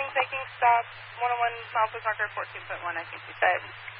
making stops, 101 miles per clock or 14.1, I think you said.